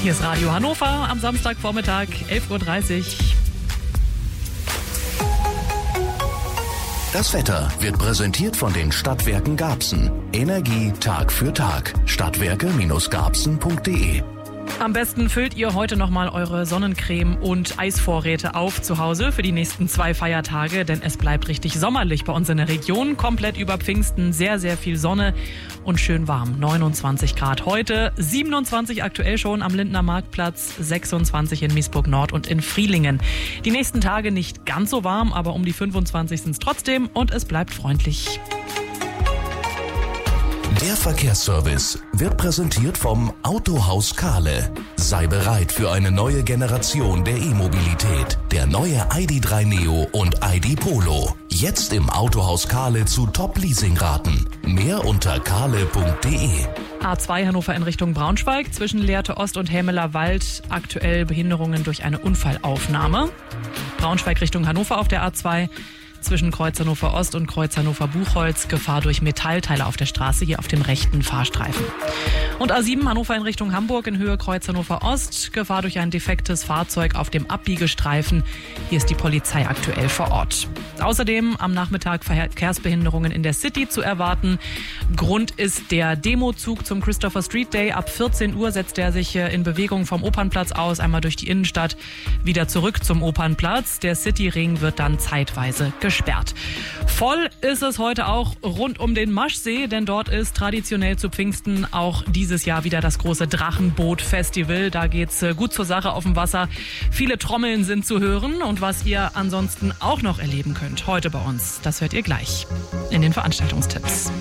Hier ist Radio Hannover am Samstagvormittag, 11:30 Uhr. Das Wetter wird präsentiert von den Stadtwerken Garbsen. Energie Tag für Tag. Stadtwerke-garbsen.de. Am besten füllt ihr heute nochmal eure Sonnencreme und Eisvorräte auf zu Hause für die nächsten 2 Feiertage, denn es bleibt richtig sommerlich bei uns in der Region. Komplett über Pfingsten sehr, sehr viel Sonne und schön warm. 29 Grad heute, 27 aktuell schon am Lindner Marktplatz, 26 in Miesburg Nord und in Frielingen. Die nächsten Tage nicht ganz so warm, aber um die 25 sind es trotzdem und es bleibt freundlich. Der Verkehrsservice wird präsentiert vom Autohaus Kahle. Sei bereit für eine neue Generation der E-Mobilität. Der neue ID.3 Neo und ID Polo. Jetzt im Autohaus Kahle zu Top-Leasingraten. Mehr unter kahle.de. A2 Hannover in Richtung Braunschweig, zwischen Lehrte Ost und Hämeler Wald. Aktuell Behinderungen durch eine Unfallaufnahme. Braunschweig Richtung Hannover auf der A2. Zwischen Kreuz Hannover Ost und Kreuz Hannover Buchholz Gefahr durch Metallteile auf der Straße, hier auf dem rechten Fahrstreifen. Und A7 Hannover in Richtung Hamburg in Höhe Kreuz Hannover Ost, Gefahr durch ein defektes Fahrzeug auf dem Abbiegestreifen. Hier ist die Polizei aktuell vor Ort. Außerdem am Nachmittag Verkehrsbehinderungen in der City zu erwarten. Grund ist der Demozug zum Christopher Street Day. Ab 14 Uhr setzt er sich in Bewegung vom Opernplatz aus, einmal durch die Innenstadt, wieder zurück zum Opernplatz. Der Cityring wird dann zeitweise gesperrt. Voll ist es heute auch rund um den Maschsee, denn dort ist traditionell zu Pfingsten auch dieses Jahr wieder das große Drachenboot-Festival. Da geht's gut zur Sache auf dem Wasser. Viele Trommeln sind zu hören und was ihr ansonsten auch noch erleben könnt heute bei uns, das hört ihr gleich in den Veranstaltungstipps.